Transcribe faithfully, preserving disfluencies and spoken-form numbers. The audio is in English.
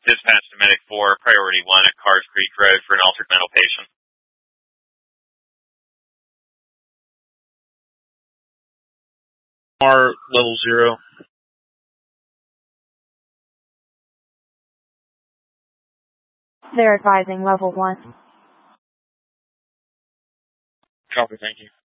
Dispatch to Medic four, Priority one at Cars Creek Road for an altered mental patient. R level zero. They're advising level one. Copy, thank you.